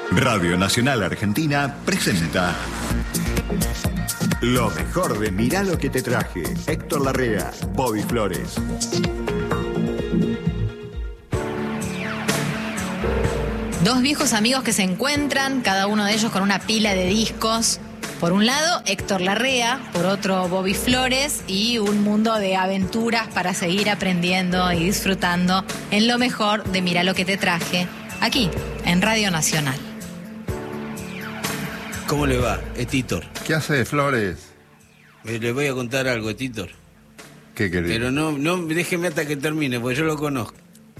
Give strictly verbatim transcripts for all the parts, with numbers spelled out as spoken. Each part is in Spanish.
Radio Nacional Argentina presenta lo mejor de Mirá lo que te traje. Héctor Larrea, Bobby Flores. Dos viejos amigos que se encuentran, cada uno de ellos con una pila de discos. Por un lado, Héctor Larrea, por otro, Bobby Flores, y un mundo de aventuras para seguir aprendiendo y disfrutando en lo mejor de Mirá lo que te traje, aquí, en Radio Nacional. ¿Cómo le va, Etitor? ¿Qué hace, Flores? Eh, le voy a contar algo, Etitor. ¿Qué querés? Pero no, no, déjeme hasta que termine, porque yo lo conozco.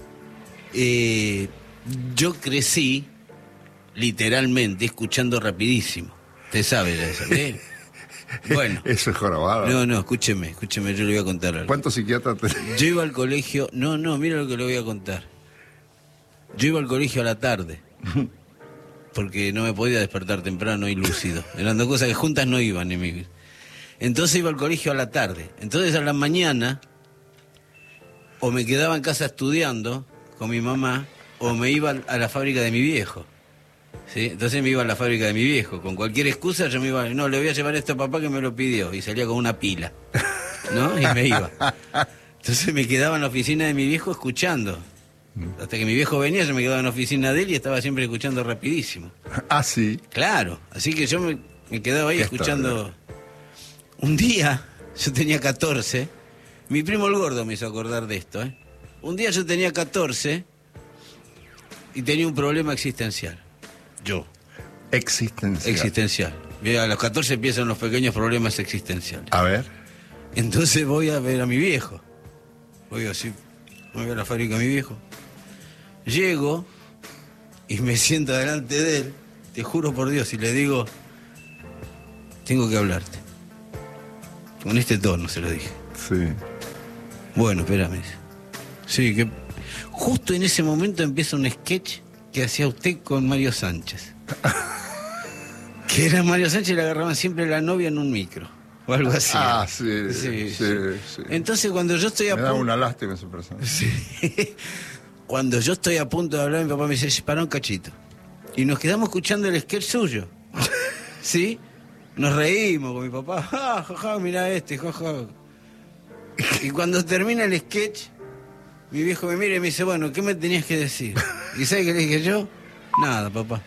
Eh, yo crecí, literalmente, escuchando Rapidísimo. Usted sabe de eso, ¿eh? Bueno. Eso es jorobado. No, no, escúcheme, escúcheme, yo le voy a contar algo. ¿Cuántos psiquiatras tenés? Yo iba al colegio, no, no, mira lo que le voy a contar. Yo iba al colegio a la tarde, porque no me podía despertar temprano y lúcido. Eran dos cosas que juntas no iban ni mi... Entonces iba al colegio a la tarde. Entonces a la mañana, o me quedaba en casa estudiando con mi mamá, o me iba a la fábrica de mi viejo. ¿Sí? Entonces me iba a la fábrica de mi viejo. Con cualquier excusa yo me iba, no, le voy a llevar esto a papá que me lo pidió. Y salía con una pila, ¿no? Y me iba. Entonces me quedaba en la oficina de mi viejo escuchando. Hasta que mi viejo venía, yo me quedaba en la oficina de él y estaba siempre escuchando Rapidísimo. Ah, sí. Claro, así que yo me, me quedaba ahí escuchando. Un día, yo tenía catorce, mi primo el gordo me hizo acordar de esto, ¿eh? Un día yo tenía catorce y tenía un problema existencial. Yo. Existencial. Existencial. A los catorce empiezan los pequeños problemas existenciales. A ver. Entonces voy a ver a mi viejo. Voy así, voy a la fábrica de mi viejo. Llego y me siento delante de él, te juro por Dios, y le digo, tengo que hablarte. Con este tono se lo dije. Sí. Bueno, espérame. Sí, que justo en ese momento empieza un sketch que hacía usted con Mario Sánchez. Que era Mario Sánchez y le agarraban siempre la novia en un micro. O algo así. Ah, sí, sí, sí, sí. sí. Entonces cuando yo estoy a Me da punto... una lástima esa persona. Sí. Cuando yo estoy a punto de hablar, mi papá me dice, para un cachito. Y nos quedamos escuchando el sketch suyo. ¿Sí? Nos reímos con mi papá. Ja, ja, ja, mirá este, ja, ja. Y cuando termina el sketch, mi viejo me mira y me dice, bueno, ¿qué me tenías que decir? ¿Y sabes qué le dije yo? Nada, papá.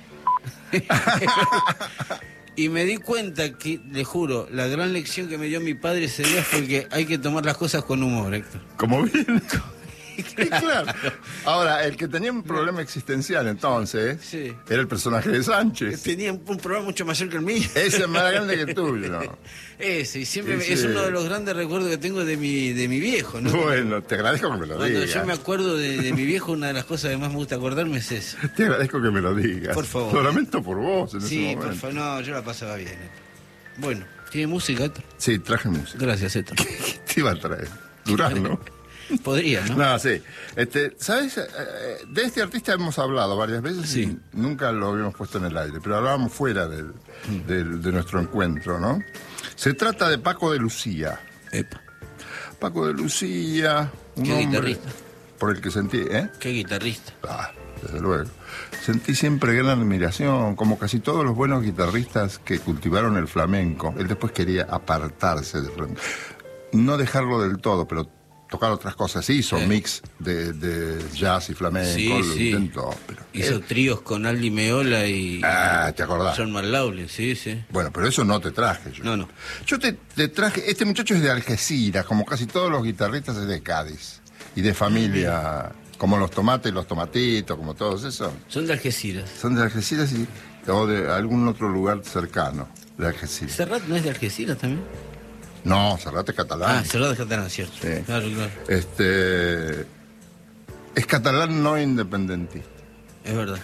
Y me di cuenta que, le juro, la gran lección que me dio mi padre ese día fue que hay que tomar las cosas con humor, Héctor. Como bien. Claro. Claro. Ahora, el que tenía un problema existencial entonces, sí, era el personaje de Sánchez. tenía un problema mucho mayor que el mío. Ese es más grande que el tuyo. Ese, y siempre Ese... me, es uno de los grandes recuerdos que tengo de mi, de mi viejo, ¿no? Bueno, te agradezco que me lo Cuando digas. yo me acuerdo de, de mi viejo, una de las cosas que más me gusta acordarme es eso. Te agradezco que me lo digas. Por favor. Lo lamento por vos en Sí, ese por momento. favor, no, yo la pasaba bien. Héctor. Bueno, ¿tiene música, Héctor? Sí, traje música. Gracias, Héctor. ¿Qué te iba a traer? Durán, ¿no? Podría, ¿no? No, sí. Este, ¿sabes? De este artista hemos hablado varias veces Sí. y nunca lo habíamos puesto en el aire, pero hablábamos fuera del, del- de nuestro encuentro, ¿no? Se trata de Paco de Lucía. Epa, Paco de Lucía, un Qué hombre guitarrista. por el que sentí, ¿eh? qué guitarrista. Ah, desde luego. Sentí siempre gran admiración, como casi todos los buenos guitarristas que cultivaron el flamenco. Él después quería apartarse del flamenco. No dejarlo del todo, pero tocar otras cosas. Sí, hizo Eh. mix de, de jazz y flamenco, Sí, lo sí. intentó. Pero Hizo él- tríos con Aldi Meola y Ah, ¿te acordás? John Marlaule, sí, sí. Bueno, pero eso no te traje yo. No, no. Yo te, te traje... Este muchacho es de Algeciras, como casi todos los guitarristas es de Cádiz. Y de familia, como los tomates, los tomatitos, como todos esos. Son de Algeciras. Son de Algeciras y, o de algún otro lugar cercano de Algeciras. ¿Serrat no es de Algeciras también? No, Serrat es catalán. Ah, Serrat es catalán, cierto. Sí. Claro, claro. Este, es catalán no independentista. Es verdad.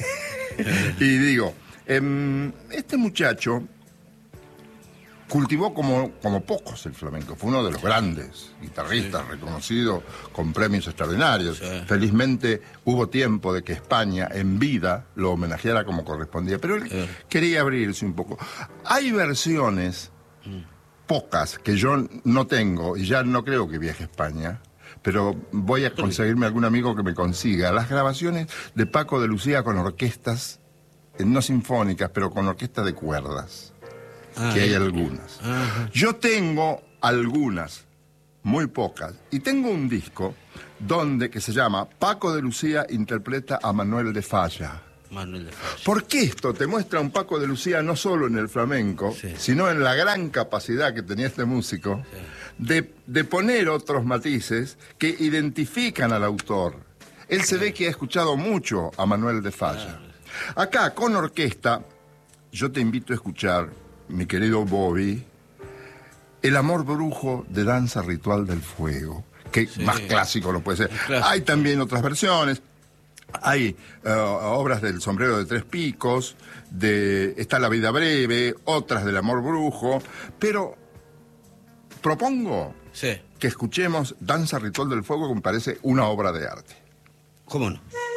Y digo, em, este muchacho cultivó como, como pocos el flamenco. Fue uno de los grandes guitarristas, sí, reconocido con premios extraordinarios. Sí. Felizmente hubo tiempo de que España en vida lo homenajeara como correspondía, pero él Sí. quería abrirse un poco. Hay versiones, pocas, que yo no tengo y ya no creo que viaje a España, pero voy a conseguirme algún amigo que me consiga las grabaciones de Paco de Lucía con orquestas no sinfónicas, pero con orquesta de cuerdas, Ah, que hay eh. algunas. Ajá. Yo tengo algunas, muy pocas, y tengo un disco donde que se llama Paco de Lucía interpreta a Manuel de Falla. Manuel de Falla. Porque esto te muestra un Paco de Lucía no solo en el flamenco, Sí. sino en la gran capacidad que tenía este músico de, de poner otros matices que identifican al autor. Él se ve que ha escuchado mucho a Manuel de Falla. Acá, con orquesta, yo te invito a escuchar, mi querido Bobby, El amor brujo de Danza Ritual del Fuego, que Sí. más clásico no puede ser. Clásico. Hay también otras versiones. Hay uh, obras del Sombrero de Tres Picos, de está La Vida Breve, otras del Amor Brujo, pero propongo Sí. que escuchemos Danza Ritual del Fuego, que me parece una obra de arte. ¿Cómo no?